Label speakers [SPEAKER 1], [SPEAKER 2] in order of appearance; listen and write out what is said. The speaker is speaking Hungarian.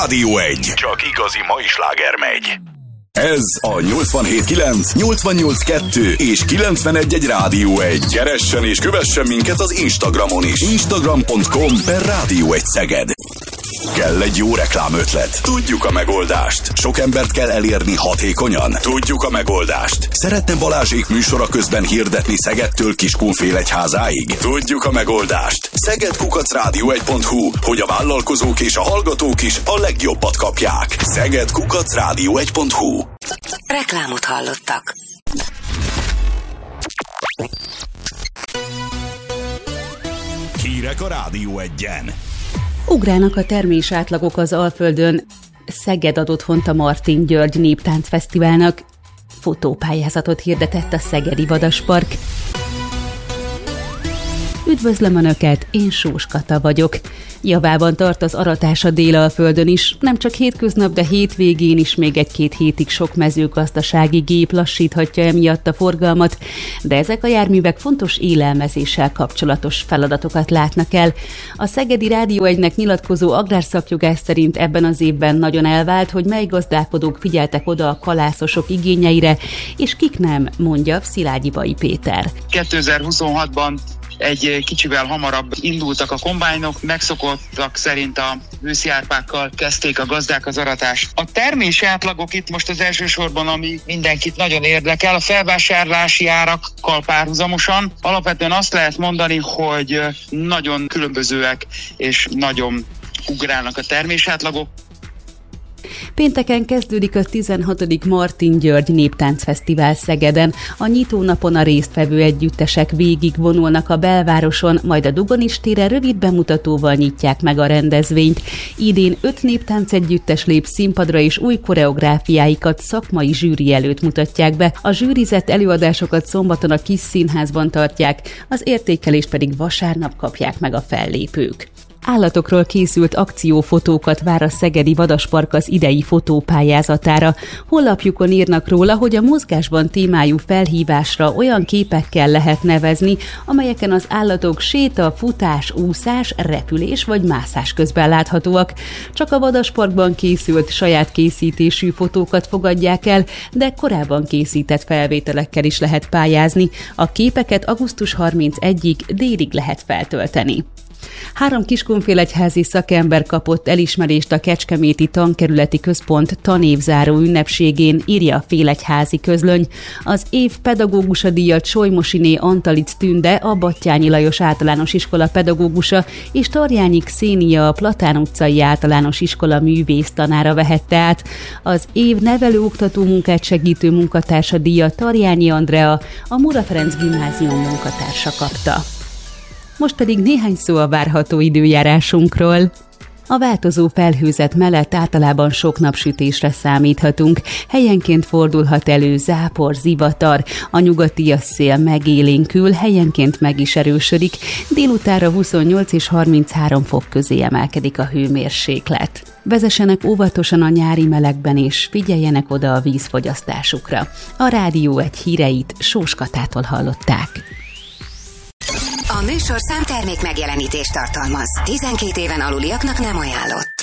[SPEAKER 1] Rádió 1. Csak igazi mai sláger megy. Ez a 87.9, 88.2 és 91.1 Rádió 1. Keressen és kövessen minket az Instagramon is. Instagram.com/Rádió 1 Szeged. Kell egy jó reklámötlet? Tudjuk a megoldást. Sok embert kell elérni hatékonyan? Tudjuk a megoldást. Szeretne Balázsék műsora közben hirdetni Szegedtől Kiskunfélegyházáig? Tudjuk a megoldást. szeged@radio1.hu, hogy a vállalkozók és a hallgatók is a legjobbat kapják. szeged@radio1.hu.
[SPEAKER 2] Reklámot hallottak.
[SPEAKER 1] Hírek a Rádió 1-en.
[SPEAKER 3] Ugrálnak a termésátlagok az Alföldön. Szeged ad otthont a Martin György Néptáncfesztiválnak. Fotópályázatot hirdetett a Szegedi Vadaspark. Üdvözlöm Önöket, én Sós Kata vagyok. Javában tart az aratás a Dél-Alföldön is, nem csak hétköznap, de hétvégén is még 1-2 hétig sok mezőgazdasági gép lassíthatja emiatt a forgalmat, de ezek a járművek fontos élelmezéssel kapcsolatos feladatokat látnak el. A Szegedi Rádió 1-nek nyilatkozó agrárszakjogász szerint ebben az évben nagyon elvált, hogy mely gazdálkodók figyeltek oda a kalászosok igényeire, és kik nem, mondja Szilágyi Bai Péter.
[SPEAKER 4] 2026-ban egy kicsivel hamarabb indultak a kombájnok, megszokottak szerint a őszi árpákkal kezdték a gazdák az aratást. A termési átlagok itt most az elsősorban, ami mindenkit nagyon érdekel, a felvásárlási árakkal párhuzamosan. Alapvetően azt lehet mondani, hogy nagyon különbözőek és nagyon ugrálnak a termési átlagok.
[SPEAKER 3] Pénteken kezdődik a 16. Martin György Néptáncfesztivál Szegeden. A nyitónapon a résztvevő együttesek végigvonulnak a belvároson, majd a Dugonis téren rövid bemutatóval nyitják meg a rendezvényt. Idén 5 néptánc együttes lép színpadra, és új koreográfiáikat szakmai zsűri előtt mutatják be. A zsűrizett előadásokat szombaton a Kis Színházban tartják, az értékelést pedig vasárnap kapják meg a fellépők. Állatokról készült akciófotókat vár a Szegedi Vadaspark az idei fotópályázatára. Honlapjukon írnak róla, hogy a mozgásban témájú felhívásra olyan képekkel lehet nevezni, amelyeken az állatok séta, futás, úszás, repülés vagy mászás közben láthatóak. Csak a Vadasparkban készült saját készítésű fotókat fogadják el, de korábban készített felvételekkel is lehet pályázni. A képeket augusztus 31-ig délig lehet feltölteni. 3 Kiskunfélegyházi szakember kapott elismerést a Kecskeméti Tankerületi Központ tanévzáró ünnepségén, írja a Félegyházi Közlöny. Az év pedagógusa díjat Solymosiné Antalic Tünde, a Battyányi Lajos Általános Iskola pedagógusa, és Tarjányi Xénia, a Platán utcai Általános Iskola művésztanára vehette át. Az év nevelőoktató munkát segítő munkatársa díjat Tarjányi Andrea, a Móra Ferenc Gimnázium munkatársa kapta. Most pedig néhány szó a várható időjárásunkról. A változó felhőzet mellett általában sok napsütésre számíthatunk. Helyenként fordulhat elő zápor, zivatar, a nyugati szél megélénkül, helyenként meg is erősödik. Délutánra 28 és 33 fok közé emelkedik a hőmérséklet. Vezessenek óvatosan a nyári melegben, és figyeljenek oda a vízfogyasztásukra. A Rádió 1 híreit Sós Katától hallották.
[SPEAKER 2] A műsorszám termék megjelenítést tartalmaz. 12 éven aluliaknak nem ajánlott.